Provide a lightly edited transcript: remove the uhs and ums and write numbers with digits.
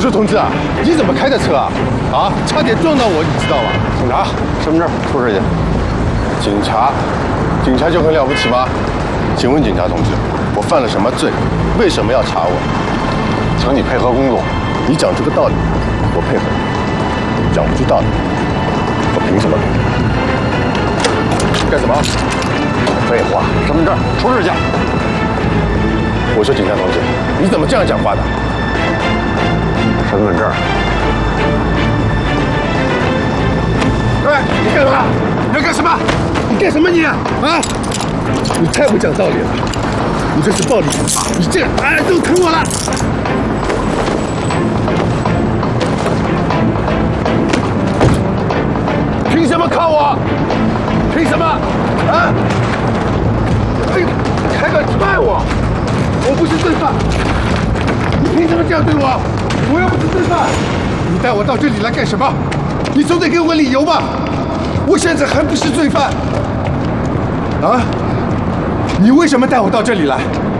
叔同志啊，你怎么开的车啊？啊，差点撞到我，你知道吗？ 警察，身份证出示去。 警察就很了不起吗？请问警察同志，我犯了什么罪？为什么要查我？ 请你配合工作。 你讲出个道理，我配合你；讲不出道理，我凭什么？干什么？ 废话，身份证出示去。 我说警察同志，你怎么这样讲话的？ 身份证。 哎，你干什么？你要干什么？你干什么你啊？啊！你太不讲道理了！你这是暴力惩罚！你这样，哎，都疼我了！凭什么铐我？凭什么？啊！还敢踹我？我不是罪犯！你凭什么这样对我？我又不是罪犯！你带我到这里来干什么？你总得给我理由吧！我现在还不是罪犯。啊？你为什么带我到这里来？